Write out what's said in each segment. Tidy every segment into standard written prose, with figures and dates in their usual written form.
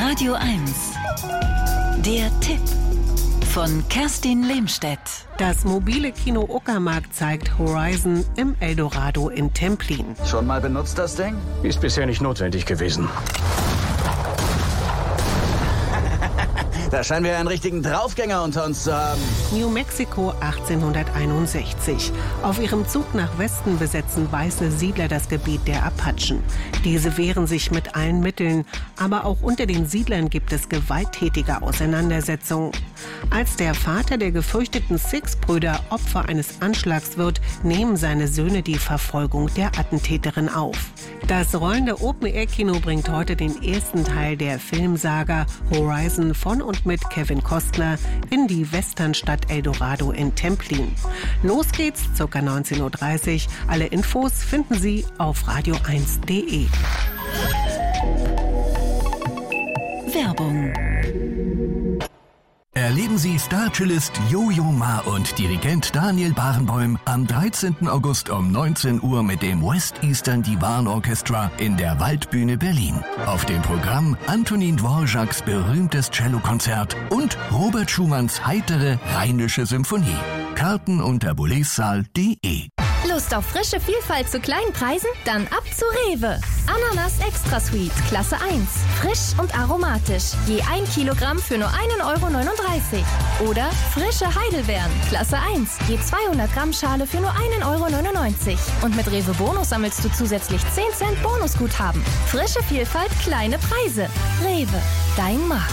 Radio 1. Der Tipp von Kerstin Lehmstedt. Das mobile Kino Uckermark zeigt Horizon im Eldorado in Templin. Schon mal benutzt das Ding? Ist bisher nicht notwendig gewesen. Da scheinen wir einen richtigen Draufgänger unter uns zu haben. New Mexico 1861. Auf ihrem Zug nach Westen besetzen weiße Siedler das Gebiet der Apachen. Diese wehren sich mit allen Mitteln, aber auch unter den Siedlern gibt es gewalttätige Auseinandersetzungen. Als der Vater der gefürchteten Six-Brüder Opfer eines Anschlags wird, nehmen seine Söhne die Verfolgung der Attentäterin auf. Das rollende Open-Air-Kino bringt heute den ersten Teil der Filmsaga Horizon von und mit Kevin Costner in die Westernstadt Eldorado in Templin. Los geht's, ca. 19:30 Uhr. Alle Infos finden Sie auf radio1.de. Werbung. Erleben Sie Star-Cellist Jojo Ma und Dirigent Daniel Barenboim am 13. August um 19 Uhr mit dem West Eastern Divan Orchestra in der Waldbühne Berlin. Auf dem Programm Antonin Dvořáks berühmtes Cellokonzert und Robert Schumanns heitere Rheinische Symphonie. Karten unter boulezsaal.de. Lust auf frische Vielfalt zu kleinen Preisen? Dann ab zu Rewe. Ananas Extra Sweet, Klasse 1. Frisch und aromatisch. Je 1 Kilogramm für nur 1,39 €. Oder frische Heidelbeeren, Klasse 1. Je 200 Gramm Schale für nur 1,99 €. Und mit Rewe Bonus sammelst du zusätzlich 10 Cent Bonusguthaben. Frische Vielfalt, kleine Preise. Rewe, dein Markt.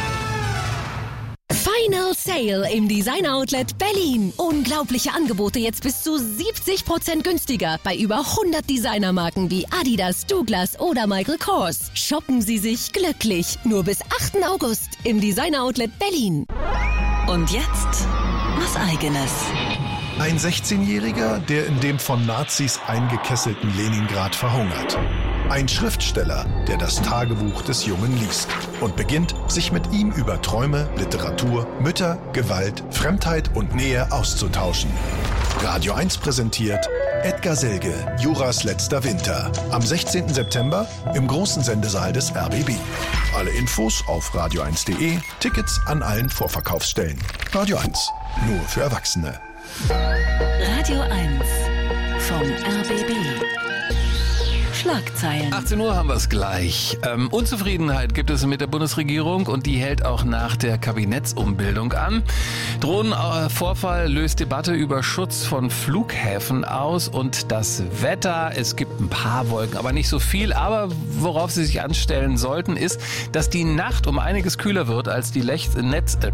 Final Sale im Designer Outlet Berlin. Unglaubliche Angebote jetzt bis zu 70% günstiger bei über 100 Designermarken wie Adidas, Douglas oder Michael Kors. Shoppen Sie sich glücklich. Nur bis 8. August im Designer Outlet Berlin. Und jetzt was Eigenes. Ein 16-Jähriger, der in dem von Nazis eingekesselten Leningrad verhungert. Ein Schriftsteller, der das Tagebuch des Jungen liest und beginnt, sich mit ihm über Träume, Literatur, Mütter, Gewalt, Fremdheit und Nähe auszutauschen. Radio 1 präsentiert Edgar Selge, Juras letzter Winter. Am 16. September im großen Sendesaal des RBB. Alle Infos auf radio1.de, Tickets an allen Vorverkaufsstellen. Radio 1, nur für Erwachsene. Radio 1 vom RBB. Schlagzeilen. 18 Uhr haben wir es gleich. Unzufriedenheit gibt es mit der Bundesregierung und die hält auch nach der Kabinettsumbildung an. Drohnenvorfall löst Debatte über Schutz von Flughäfen aus und das Wetter. Es gibt ein paar Wolken, aber nicht so viel. Aber worauf Sie sich anstellen sollten, ist, dass die Nacht um einiges kühler wird als die letzten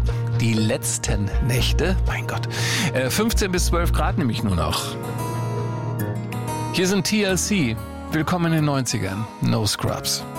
Nächte. Mein Gott. 15 bis 12 Grad nämlich nur noch. Hier sind TLC. Willkommen in den 90ern. No Scrubs.